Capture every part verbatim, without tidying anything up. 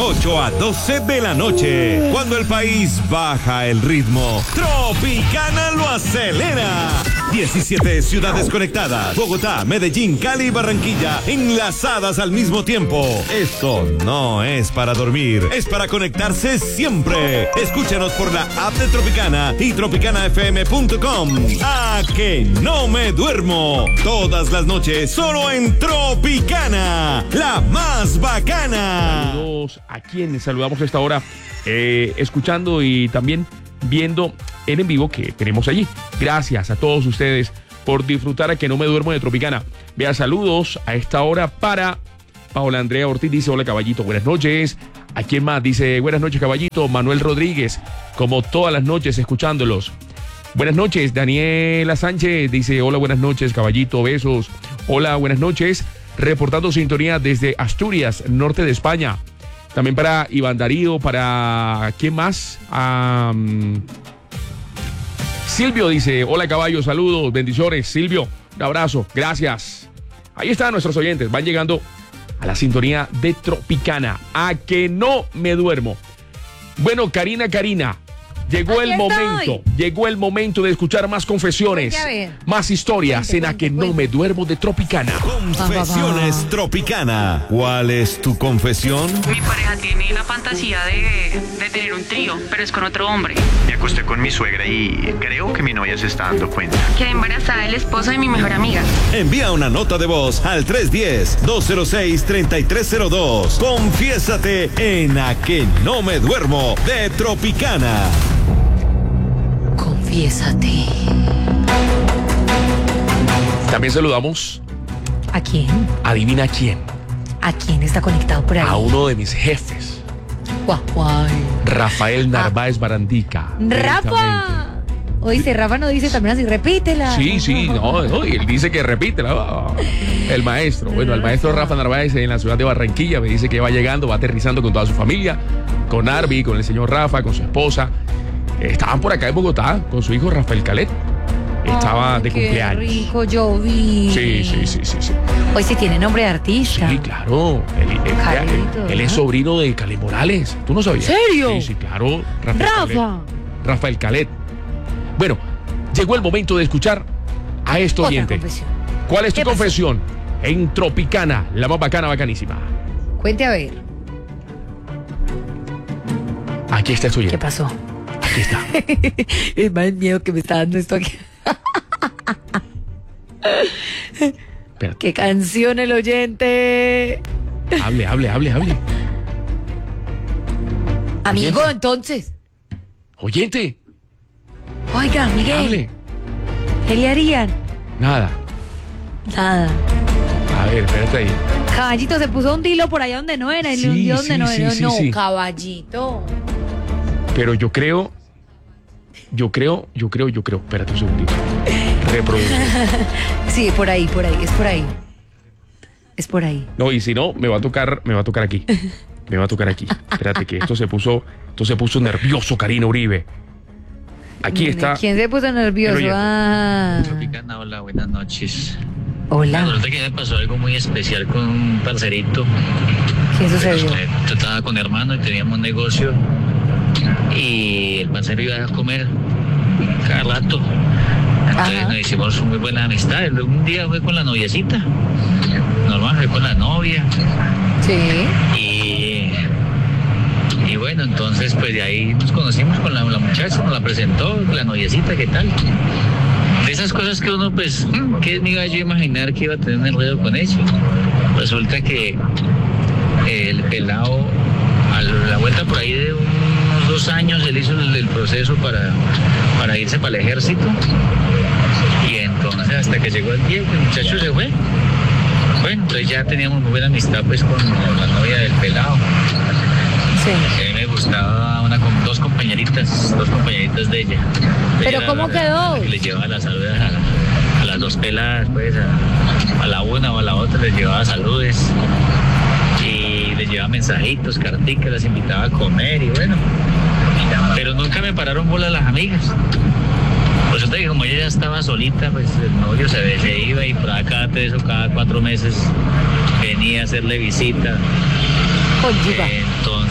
ocho a doce de la noche. Cuando el país baja el ritmo, Tropicana lo acelera. diecisiete ciudades conectadas. Bogotá, Medellín, Cali y Barranquilla enlazadas al mismo tiempo. Esto no es para dormir, es para conectarse siempre. Escúchanos por la app de Tropicana y tropicana f m punto com. ¡A que no me duermo! Todas las noches solo en Tropicana, la más bacana. Saludos a quienes saludamos a esta hora, eh, escuchando y también viendo en en vivo que tenemos allí. Gracias a todos ustedes por disfrutar a que no me duermo de Tropicana. Vea, saludos a esta hora para Paola Andrea Ortiz, dice hola Caballito, buenas noches. ¿A quién más? Dice buenas noches Caballito. Manuel Rodríguez, como todas las noches escuchándolos. Buenas noches. Daniela Sánchez dice hola, buenas noches Caballito, besos. Hola, buenas noches. Reportando sintonía desde Asturias, norte de España. También para Iván Darío, para ¿quién más? Um, Silvio dice, hola caballo, saludos, bendiciones. Silvio, un abrazo, gracias. Ahí están nuestros oyentes, van llegando a la sintonía de Tropicana. A que no me duermo. Bueno, Karina, Karina, llegó Aquí el estoy. momento, llegó el momento de escuchar más confesiones, Ya ver. más historias Cuente, en A cuente, que no cuente. me duermo de Tropicana. Confesiones Tropicana. ¿Cuál es tu confesión? Mi pareja tiene la fantasía de, de tener un trío, pero es con otro hombre. Me acosté con mi suegra y creo que mi novia se está dando cuenta. Quedé embarazada del esposo de mi mejor amiga. Envía una nota de voz al tres uno cero, dos cero seis, tres tres cero dos. Confiésate en A que no me duermo de Tropicana. Confiésate. También saludamos, ¿A quién? adivina quién, ¿A quién está conectado por ahí? a uno de mis jefes, Guau, guau. Rafael Narváez Barandica. ¡Rafa! Oíste, Rafa no dice también así, repítela. Sí, sí, no, no, y él dice que repítela. Oh, el maestro, bueno, el maestro Rafa Narváez en la ciudad de Barranquilla me dice que va llegando, va aterrizando con toda su familia, con Arby, con el señor Rafa, con su esposa. Estaban por acá en Bogotá con su hijo Rafael Calet. Estaba Ay, de qué cumpleaños. rico, yo vi. Sí, sí, sí, sí, sí. Hoy sí tiene nombre de artista. Sí, claro. Él, él- Carito, él- él es ¿no? sobrino de Caleb Morales. ¿Tú no sabías? ¿Serio? Sí, sí, claro. Rafael Rafa. Calet. Rafael Calet. Bueno, llegó el momento de escuchar a este Otra oyente. confesión. ¿Cuál es tu ¿Qué pasó? confesión? En Tropicana, la más bacana, bacanísima. Cuente a ver, Aquí está este oyente. ¿qué pasó? Aquí está. Es más miedo que me está dando esto aquí. Espérate. ¡Qué canción el oyente! Hable, hable, hable, hable. Amigo, Oyente. entonces. Oyente, Oiga, Miguel, hable. ¿qué le harían? Nada. Nada. A ver, espérate ahí. Caballito se puso un dilo por allá donde no era, y Sí, le hundió donde sí, no sí, era. sí, no, sí. caballito. Pero yo creo, yo creo, yo creo, yo creo. Espérate un segundito. Reproduce. Sí, por ahí, por ahí, es por ahí. Es por ahí. No, y si no, me va a tocar, me va a tocar aquí. Me va a tocar aquí. Espérate que esto se puso, esto se puso nervioso, Karina Uribe. Aquí está. ¿Quién se puso nervioso? El oyente. Ah. Tropicana, hola, buenas noches. Hola. Resulta que me pasó algo muy especial con un parcerito. ¿Qué sucedió? Yo estaba con hermano y teníamos un negocio. Y el parcero iba a comer cada rato. Entonces Ajá. nos hicimos muy buena amistad. Y luego un día fue con la noviecita. Normal, fue con la novia. Sí. Y, y bueno, entonces pues de ahí nos conocimos con la, la muchacha, nos la presentó, la noviecita, ¿qué tal? De esas cosas que uno pues, ¿qué me iba yo a imaginar que iba a tener un enredo con ella? Resulta que el pelado, a la vuelta por ahí de unos dos años, él hizo el, el proceso para, para irse para el ejército. Y entonces hasta que llegó el día que el muchacho se fue. Bueno, entonces ya teníamos muy buena amistad pues con la novia del pelado. Sí. A mí me gustaba una con dos compañeritas, dos compañeritas de ella. ¿Pero Ella era cómo la- quedó? la que les llevaba las saludes a, a las dos peladas, pues, a, a la una o a la otra les llevaba saludes. Y les llevaba mensajitos, carticas, las invitaba a comer y bueno. Pero nunca me pararon bola las amigas. Resulta que como ella ya estaba solita, pues el novio se, se iba y por cada tres o cada cuatro meses venía a hacerle visita. Conlliva. Entonces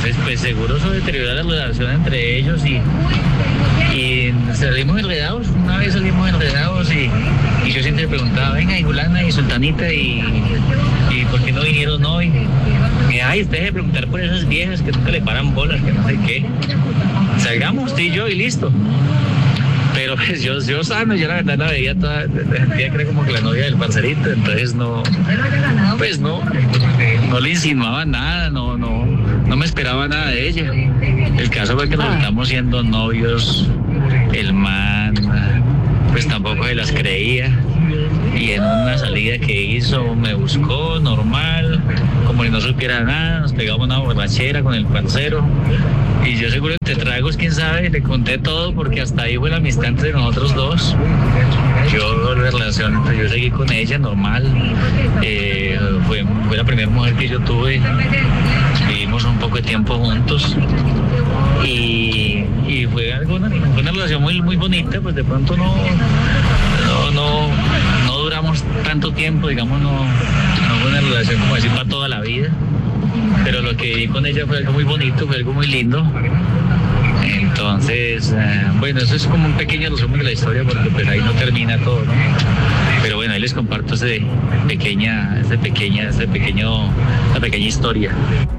Entonces, pues seguro eso deteriora la relación entre ellos y, y salimos enredados. Una vez salimos enredados y, y yo siempre preguntaba, venga, y Julana y Sultanita, y, y ¿por qué no vinieron hoy? Y ay, ustedes de preguntar por esas viejas que nunca le paran bolas, que no sé qué. Salgamos, tú y yo, y listo. Pero pues yo, yo sano, yo la verdad la veía toda, sentía que era como que la novia del parcerito, entonces no, pues no, no le insinuaba nada, no, no, no me esperaba nada de ella. El caso fue que resultamos siendo novios, el man pues tampoco se las creía, y en una salida que hizo me buscó normal, como si no supiera nada, nos pegamos una borrachera con el parcero. Y yo seguro entre tragos, quién sabe, le conté todo porque hasta ahí fue la amistad entre nosotros dos. Yo la relación, pues yo seguí con ella normal. Eh, fue, fue la primera mujer que yo tuve. Vivimos un poco de tiempo juntos. Y, y fue, algo, fue una relación muy, muy bonita, pues de pronto no, no, no, no duramos tanto tiempo, digamos, no, no fue una relación como decir para toda la vida. Pero lo que viví con ella fue algo muy bonito, fue algo muy lindo. Entonces, eh, bueno, eso es como un pequeño resumen de la historia, porque pues ahí no termina todo, ¿no? Pero bueno, ahí les comparto ese pequeña, ese pequeña, ese pequeño, esa pequeña historia.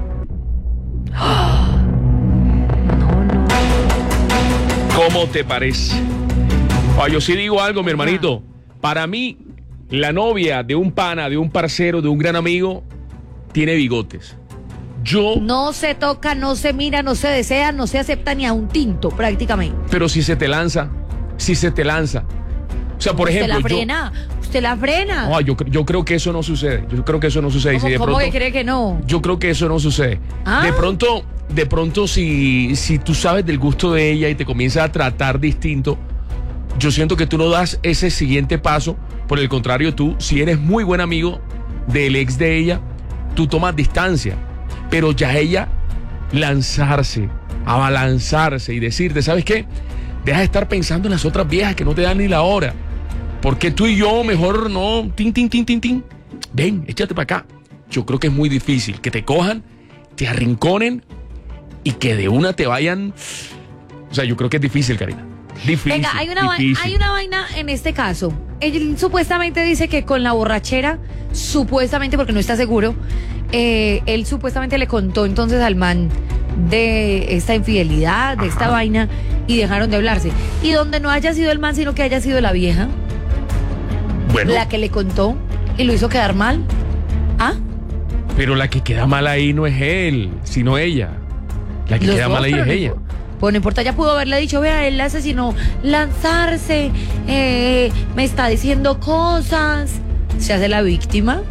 ¿Cómo te parece? Ah, yo sí digo algo, mi hermanito. Para mí, la novia de un pana, de un parcero, de un gran amigo, tiene bigotes. Yo... No se toca, no se mira, no se desea, no se acepta ni a un tinto, prácticamente. Pero si se te lanza, si se te lanza. O sea, por usted ejemplo, la frena, yo... usted la frena. Oh, yo, yo creo que eso no sucede. Yo creo que eso no sucede. ¿Cómo, si de ¿cómo pronto, que cree que no? Yo creo que eso no sucede. ¿Ah? De pronto, de pronto si, si tú sabes del gusto de ella y te comienzas a tratar distinto, yo siento que tú no das ese siguiente paso. Por el contrario, tú, si eres muy buen amigo del ex de ella, tú tomas distancia. Pero ya ella lanzarse, abalanzarse y decirte, ¿sabes qué? Deja de estar pensando en las otras viejas que no te dan ni la hora. Porque tú y yo mejor no, tin, tin, tin, tin, tin. Ven, échate para acá. Yo creo que es muy difícil que te cojan, te arrinconen y que de una te vayan. O sea, yo creo que es difícil, Karina. Difícil. Venga, hay una, difícil. hay una vaina en este caso. Él supuestamente dice que con la borrachera, supuestamente, porque no está seguro, eh, él supuestamente le contó entonces al man de esta infidelidad, de Ajá. esta vaina, y dejaron de hablarse. Y donde no haya sido el man, sino que haya sido la vieja, bueno, la que le contó y lo hizo quedar mal. ¿Ah? Pero la que queda mal ahí no es él, sino ella. La que Los queda dos, mal ahí es no, ella. Pues no importa, ya pudo haberle dicho, vea, él asesinó, lanzarse, eh, me está diciendo cosas. Se hace la víctima.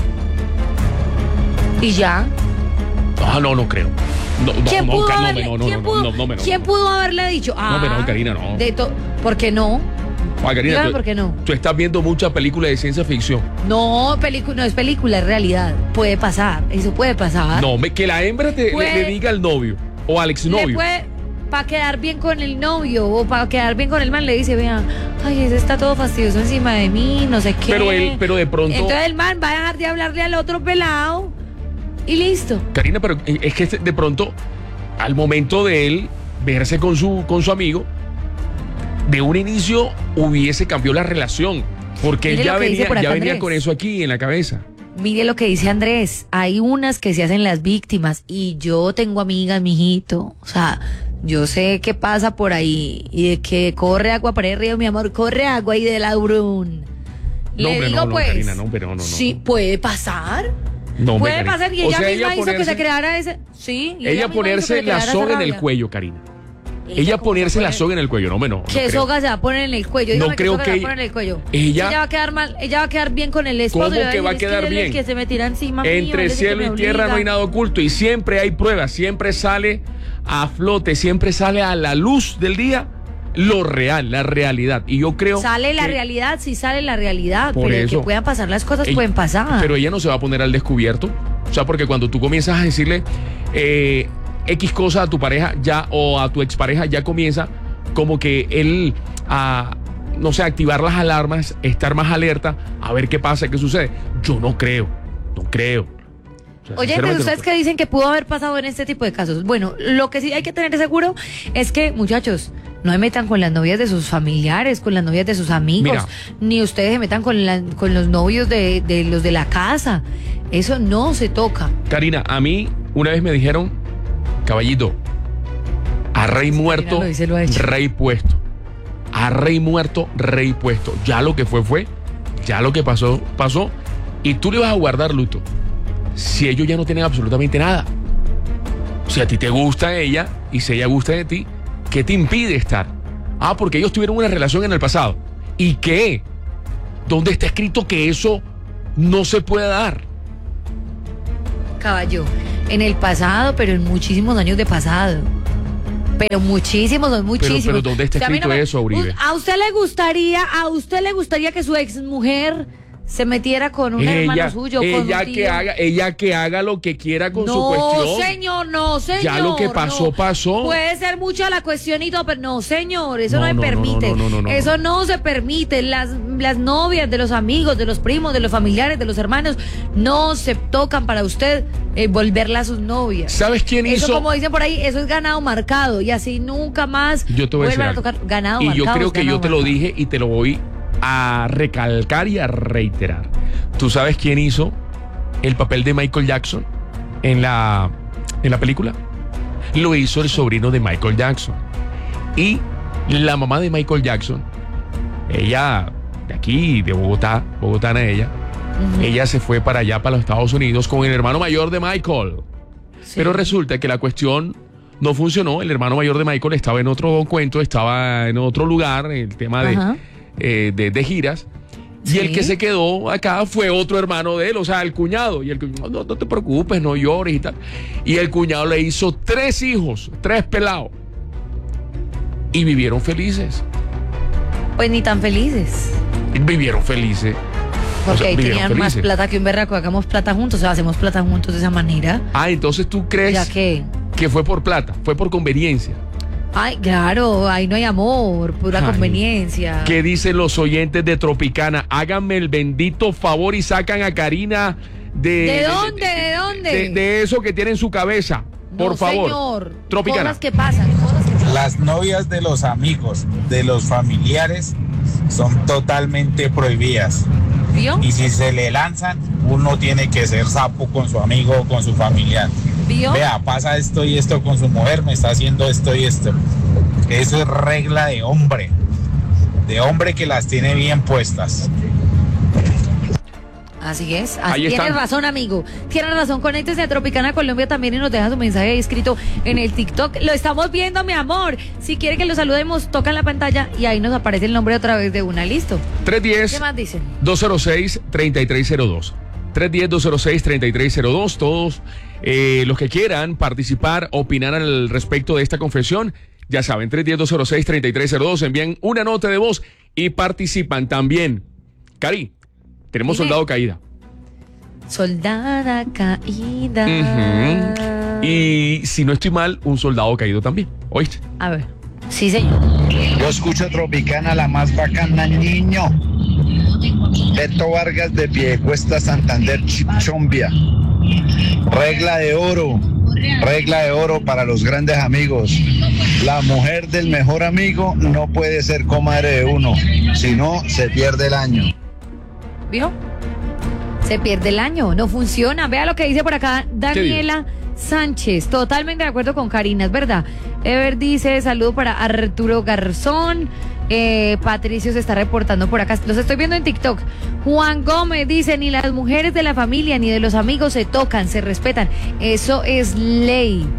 Y ya. Ah, no, no creo. No, no, ¿Quién no, pudo no, haberle, no, no, ¿quién no, pudo, no, no, no, no, ¿quién pudo haberle dicho? Ah, no, no, Karina, no. De to- ¿Por qué no? Ah, Karina, Dígame tú, por qué no. Tú estás viendo muchas películas de ciencia ficción. No, película, no es película, es realidad. Puede pasar, eso puede pasar. No, me, que la hembra te, Puede- le, le diga al novio o al Le exnovio. puede, para quedar bien con el novio o para quedar bien con el man, le dice, vea, ay, ese está todo fastidioso encima de mí, no sé qué. Pero él, pero de pronto. Entonces el man va a dejar de hablarle al otro pelado y listo. Karina, pero es que de pronto, al momento de él verse con su, con su amigo, de un inicio hubiese cambiado la relación. Porque Mire él ya lo que dice venía, por acá ya venía Andrés. con eso aquí en la cabeza. Mire lo que dice Andrés, hay unas que se hacen las víctimas y yo tengo amigas, mijito, o sea, yo sé qué pasa por ahí y de que corre agua para el río, mi amor, corre agua y de la Brun. No, Le hombre, digo no, no, pues, Karina, no, pero no, no, no. sí, puede pasar, No, hombre, puede Karina. pasar y O ella sea, misma hizo ponerse- que se creara ese, sí, y Ella misma hizo que ponerse se la creara esa soga en el rabia. cuello, Karina. Ella ¿cómo ponerse se la pone? soga en el cuello, no, me no. no ¿Qué creo. soga se va a poner en el cuello? Dígame No qué creo soga se va que a poner en el cuello. ella- Ella va a quedar mal, ella va a quedar bien con el esposo. ¿Cómo y le que va a decir, quedar "Es que él es el bien? que se me tira encima mío, él Entre es el que cielo me y tierra obliga". no hay nada oculto y siempre hay pruebas, siempre sale a flote, siempre sale a la luz del día lo real, la realidad. Y yo creo Sale la que- realidad, sí sale la realidad, Por pero eso. que puedan pasar las cosas, Ella- pueden pasar. Pero ella no se va a poner al descubierto. O sea, porque cuando tú comienzas a decirle eh, X cosa a tu pareja ya o a tu expareja, ya comienza como que él a, no sé, activar las alarmas, estar más alerta, a ver qué pasa, qué sucede. Yo no creo, no creo. O sea, Oye, sinceramente, ustedes no- que dicen que pudo haber pasado en este tipo de casos. Bueno, lo que sí hay que tener seguro es que, muchachos, no se metan con las novias de sus familiares, con las novias de sus amigos, Mira. ni ustedes se metan con, la- con los novios de, de los de la casa. Eso no se toca. Karina, a mí una vez me dijeron, caballito, a rey muerto, lo dice, lo ha hecho. rey puesto. A rey muerto, rey puesto. Ya lo que fue, fue. Ya lo que pasó, pasó. Y tú le vas a guardar luto si ellos ya no tienen absolutamente nada. Si a ti te gusta ella y si ella gusta de ti, ¿qué te impide estar? Ah, porque ellos tuvieron una relación en el pasado. ¿Y qué? ¿Dónde está escrito que eso no se puede dar? Caballo, en el pasado, pero en muchísimos años de pasado. Pero muchísimos, son muchísimos. pero ¿dónde está O sea, a mí escrito eso, Uribe? ¿A usted le gustaría, a usted le gustaría que su ex mujer se metiera con un hermano suyo, con ella un tío? que haga, ella que haga lo que quiera con no, su cuestión. señor, no, señor. Ya lo que pasó, no. pasó. Puede ser mucho la cuestión y todo, pero no, señor, eso no, No, se no, no, permite. no, no, no, no, eso no se permite. Las, las novias de los amigos, de los primos, de los familiares, de los hermanos, no se tocan para usted eh, volverla a sus novias. ¿Sabes quién Eso, hizo? como dicen por ahí, eso es ganado marcado y así nunca más Yo te voy a decir vuelvan a algo. tocar ganado Y marcado. yo creo es que ganado yo te lo marcado. dije y te lo voy a recalcar y a reiterar. ¿Tú sabes quién hizo el papel de Michael Jackson en la, en la película? Lo hizo el sobrino de Michael Jackson. Y la mamá de Michael Jackson, ella de aquí, de Bogotá, bogotana ella, Ujú. ella se fue para allá, para los Estados Unidos, con el hermano mayor de Michael. Sí. Pero resulta que la cuestión no funcionó. El hermano mayor de Michael estaba en otro cuento, estaba en otro lugar, el tema de, Ajá. eh, de, de giras. Y Sí. el que se quedó acá fue otro hermano de él, o sea, el cuñado. Y el cuñado, no, no te preocupes, no llores y tal. Y el cuñado le hizo tres hijos, tres pelados. Y vivieron felices. Pues ni tan felices. Vivieron felices. Porque O sea, ahí vivieron tenían más felices. plata que un berraco. Hagamos plata juntos, o sea, hacemos plata juntos de esa manera. Ah, entonces tú crees Ya que, que fue por plata, fue por conveniencia. ay, claro, ahí no hay amor, pura Ay, conveniencia. ¿Qué dicen los oyentes de Tropicana? Háganme el bendito favor y sacan a Karina de... ¿De dónde? ¿De dónde? De, de eso que tiene en su cabeza. Por No, favor. señor. Tropicana. Cosas que pasan, cosas que pasan. Las novias de los amigos, de los familiares, son totalmente prohibidas. ¿Vio? Y si se le lanzan, uno tiene que ser sapo con su amigo o con su familiar. ¿Vio? Vea, pasa esto y esto con su mujer, me está haciendo esto y esto. Eso es regla de hombre. De hombre que las tiene bien puestas. Así es. Ahí Así, tienes están. razón, amigo. Tienes razón. Conéctese a Tropicana Colombia también y nos deja su mensaje ahí escrito en el TikTok. Lo estamos viendo, mi amor. Si quiere que lo saludemos, toca en la pantalla y ahí nos aparece el nombre otra vez de una. Listo. tres uno ¿Qué cero, más dicen? dos cero seis, tres tres cero dos. tres uno cero, dos cero seis, tres tres cero dos. Todos eh, los que quieran participar, opinar al respecto de esta confesión, ya saben, tres uno cero, dos cero seis, tres tres cero dos. Envían una nota de voz y participan también. Cari, tenemos Dime. soldado caída. Soldada caída. Ujú. Y si no estoy mal, un soldado caído también. ¿Oíste? A ver. Sí, señor. Yo escucho Tropicana, la más bacana, niño. Beto Vargas de Piedecuesta, Santander, Chichombia. Regla de oro. Regla de oro para los grandes amigos. La mujer del mejor amigo no puede ser comadre de uno, si no se pierde el año. ¿Vio? Se pierde el año, no funciona. Vea lo que dice por acá Daniela Sánchez. Totalmente de acuerdo con Karina, es verdad. Ever dice, saludo para Arturo Garzón. Eh, Patricio se está reportando por acá. Los estoy viendo en TikTok. Juan Gómez dice, ni las mujeres de la familia ni de los amigos se tocan, se respetan. Eso es ley.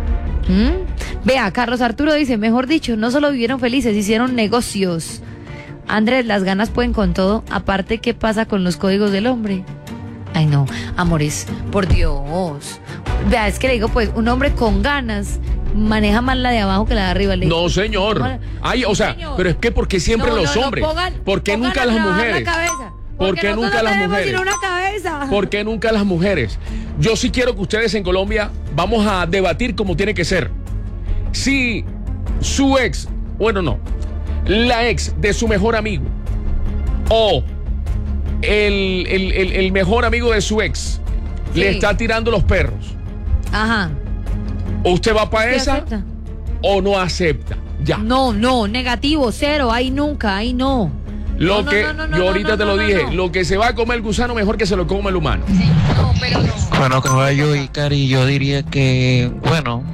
¿Mm? Vea, Carlos Arturo dice, mejor dicho, no solo vivieron felices, hicieron negocios. Andrés, las ganas pueden con todo. Aparte, ¿qué pasa con los códigos del hombre? Ay, no, amores, por Dios. Vea, es que le digo, pues, un hombre con ganas maneja más la de abajo que la de arriba. Le digo, No, señor. Ay, o sea, señor. pero es que ¿por qué siempre No, los no, no, hombres? pongan- ¿Por qué pongan nunca a las trabajar mujeres? la cabeza, ¿Por porque qué nosotros nunca no las tenemos mujeres? sino una cabeza. ¿Por qué nunca las mujeres? Yo sí quiero que ustedes en Colombia vamos a debatir como tiene que ser. Si su ex, bueno, no, la ex de su mejor amigo o el, el, el, el mejor amigo de su ex le Sí. está tirando los perros. Ajá. ¿Usted va para ¿Qué esa acepta? o no acepta? Ya. No, no, negativo, cero, ahí nunca, ahí no. Lo No, no, que no, no, no, yo no, ahorita no, te lo no, dije, no. lo que se va a comer el gusano mejor que se lo coma el humano. No, pero no. Bueno, caballo y Cari, yo diría que, bueno,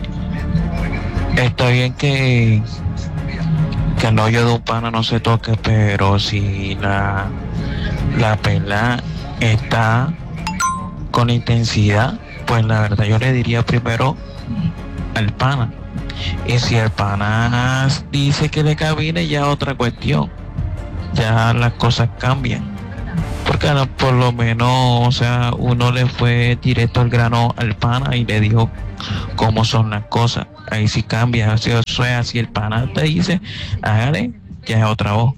está bien que, que el hoyo de un pana no se toque, pero si la, la pela está con intensidad, pues la verdad yo le diría primero al pana. Y si el pana dice que le cabine, ya otra cuestión. Ya las cosas cambian. Porque no, por lo menos, o sea, uno le fue directo al grano al pana y le dijo cómo son las cosas. Ahí sí cambia. Si eso es así, el pana te dice, hágale, ya es otra voz.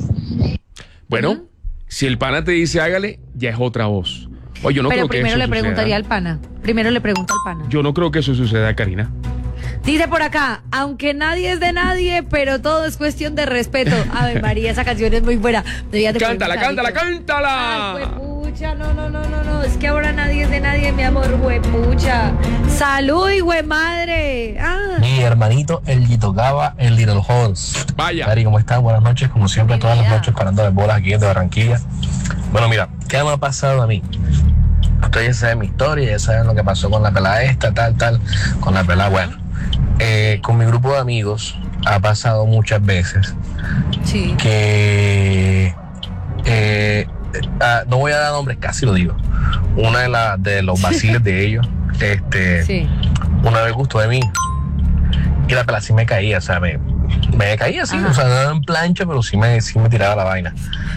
Bueno, Ujú. si el pana te dice hágale, ya es otra voz. Oye, yo no pero creo que primero eso le suceda. preguntaría al pana. Primero le pregunto al pana. Yo no creo que eso suceda, Karina. Dice por acá, aunque nadie es de nadie, pero todo es cuestión de respeto. A ver, María, esa canción es muy buena. Deberías de poner Cántala, un cántala, pedacito. cántala. Ay, huepucha, no, no, no, no, no. Es que ahora nadie es de nadie, mi amor, huepucha. Salud, hue madre. Ah. Mi hermanito, el Gito Gaba, el Little Horns. Vaya. Cari, ¿cómo estás? Buenas noches, como siempre, Mi todas las vida. noches parando de bolas aquí desde Barranquilla. Bueno, mira, ¿qué me ha pasado a mí? Ustedes ya saben mi historia, ya saben lo que pasó con la pelada esta, tal, tal, con la pelada, bueno. Eh, con mi grupo de amigos ha pasado muchas veces Sí. que eh, ah, no voy a dar nombres, casi lo digo. Una de, la, de los vaciles de ellos, este, Sí. una vez gustó de mí y la pelada sí me caía, o sea, me, me caía así, Ajá. o sea, no en plancha, pero sí me, sí me tiraba la vaina.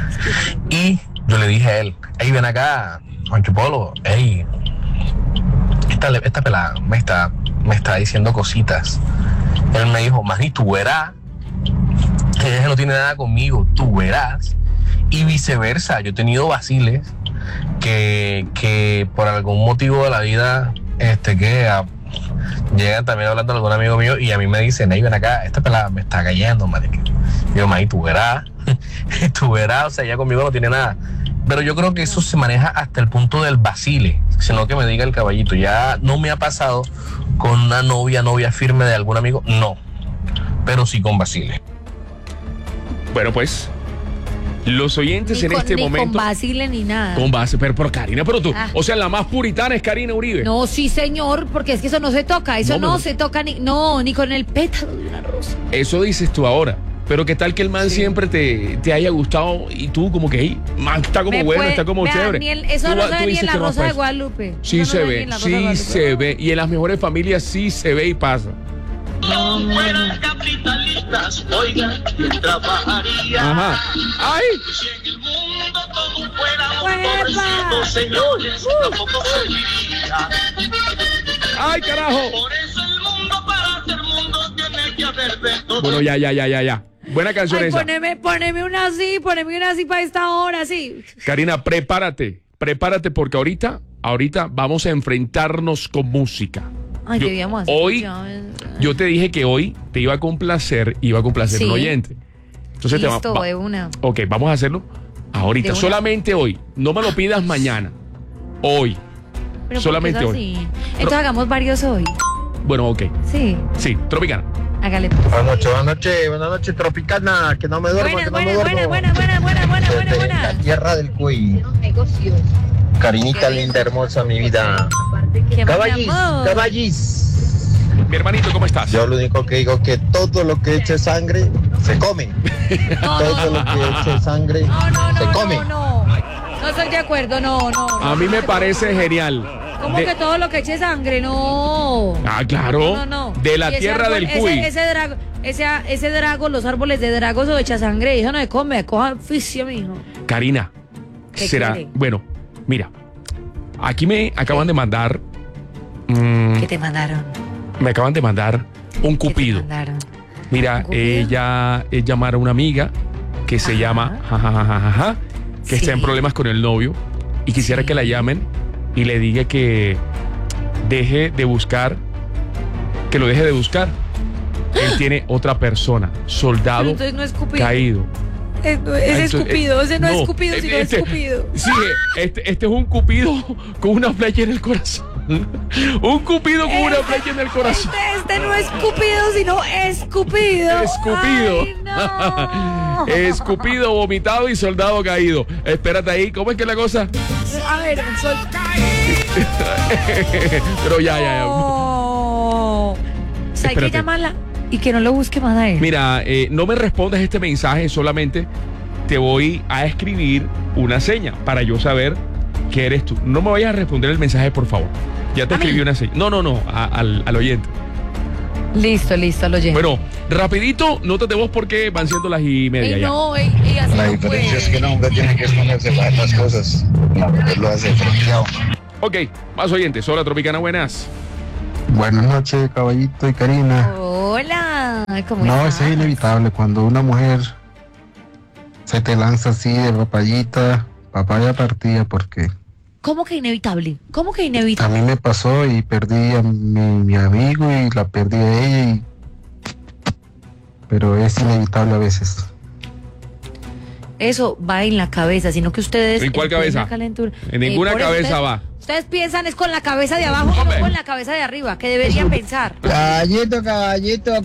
Y yo le dije a él, hey, ven acá, Juancho Polo, hey, esta, esta pelada me está, me está diciendo cositas. Él me dijo, Manny, tú verás, que ella no tiene nada conmigo, tú verás. Y viceversa, yo he tenido vaciles que, que por algún motivo de la vida, este, que a, llegan también hablando de algún amigo mío y a mí me dicen, hey, ven acá, esta pelada me está cayendo, marica. Y yo, Manny, tú verás, tú verás, o sea, ella conmigo no tiene nada. Pero yo creo que eso se maneja hasta el punto del vacile, sino que me diga el caballito. Ya no me ha pasado con una novia, novia firme de algún amigo, no, pero sí con vacile. Bueno, pues, los oyentes Ni en con, este ni momento. con Basile ni nada. Con base, pero, pero Karina, pero tú, Ah. o sea, la más puritana es Karina Uribe. No, sí, señor, porque es que eso no se toca. Eso No, no, no. se toca ni, no, ni con el pétalo de una rosa. Eso dices tú ahora. Pero qué tal que el man Sí. siempre te, te haya gustado y tú como que, hey, man, está como Me bueno, puede- está como vea, chévere. ni el- eso Tú no va- se tú ve ni dices en la que no Rosa de pasa. Guadalupe. Sí Eso no se ve ni ve, en la Rosa de sí Guadalupe. se ve. Y en las mejores familias sí se ve y pasa. fueran capitalistas, oigan, ¿quién trabajaría? Ajá. ¡Ay! Si en el mundo todos fuéramos ¡Huepa! pobrecitos, señores, tampoco serviría. ¡Ay, carajo! Por eso el mundo, para ser mundo, tiene que haber de todo. Bueno, ya, ya, ya, ya, ya. Buena canción Ay, esa. poneme, poneme una así, poneme una así para esta hora, sí. Karina, prepárate. Prepárate porque ahorita, ahorita vamos a enfrentarnos con música. Ay, Yo- debíamos hacer hoy, ya, eh. yo te dije que hoy te iba a complacer, iba a complacer Sí. un oyente. Entonces te va- Listo, va- de una. Ok, vamos a hacerlo ahorita, De una. solamente hoy. No me lo pidas mañana. Hoy. Pero solamente ¿por qué hoy. es así? Entonces hagamos varios hoy. Bueno, ok. Sí, Sí, Tropicana. hágale. Buenas noches, buenas noches, buenas noches, Tropicana, que no me duermo, Buenas, que no me buenas, duermo. buenas, buenas, buenas, buenas, buenas, buenas, Desde buenas. la tierra del Cuy. Carinita linda, hermosa, mi vida. Qué Caballis, buen amor. caballis. Mi hermanito, ¿cómo estás? Yo lo único que digo es que todo lo que eche sangre se come. No, Todo no, lo que eche sangre no, no, se no, come. no, no. No estoy de acuerdo, no, no. no. A mí me parece genial. ¿Cómo De- que todo lo que eche sangre? No. Ah, claro. No, no, no. De la Y ese tierra árbol- del Cuy. Ese, ese drago, ese, ese drago, los árboles de drago, eso echa sangre. Eso no se come, coja oficio, mijo. Karina, ¿Qué será. quiere? Bueno, mira. Aquí me acaban de mandar. mm, ¿Qué te mandaron? me acaban de mandar un ¿Qué te cupido. mandaron? Mira, ¿Un cupido? ella es llamar a una amiga que se Ajá. llama jajajajaja, que está en Sí. problemas con el novio y quisiera Sí. que la llamen y le diga que deje de buscar, que lo deje de buscar. Él tiene otra persona, Pero soldado entonces no es Cupido. caído. Es, no, es Ay, escupido, ese no, no, es Cupido, sino este, escupido. Sí, este, este es un cupido con una flecha en el corazón. Un cupido con una flecha en el corazón. Este, este no es Cupido, sino escupido. Escupido. Ay, no. Escupido, vomitado y soldado caído. Espérate ahí, ¿cómo es que es la cosa? A ver, sol... Pero ya, ya, ya. No. O sea, hay que Espérate. llamarla y que no lo busque más a él. Mira, eh, no me respondas este mensaje, solamente te voy a escribir una seña para yo saber que eres tú. No me vayas a responder el mensaje, por favor. Ya te ¿A mí? escribí una seña. No, no, no, a- al, al oyente. Listo, listo, lo oyente. Bueno, rapidito, nótate vos porque van siendo las y media Ey, ya. no, ey, ey, así La no diferencia puede. es que el hombre tiene que esconderse para las cosas. La mujer lo hace frenteado. Ok, más oyentes. Hola, Tropicana, buenas. Buenas noches, Caballito y Karina. Hola, ¿cómo No, estás? eso es inevitable. Cuando una mujer se te lanza así de papayita, papaya partida, porque ¿Cómo que inevitable? ¿Cómo que a inevitable? mí me pasó y perdí a mi, mi amigo y la perdí a ella. Y... Pero es inevitable a veces. Eso va en la cabeza, sino que ustedes... ¿En cuál plena cabeza? calentura- En ninguna por eso cabeza ustedes- va. Ustedes piensan es con la cabeza de abajo y Hombre. no con la cabeza de arriba, que deberían pensar. Caballito, caballito,